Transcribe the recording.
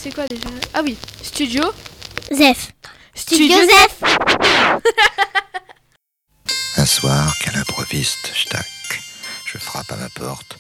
c'est quoi déjà? Ah oui, Studio Zef. Studio Zef. Un soir, qu'à l'improviste, je frappe à ma porte.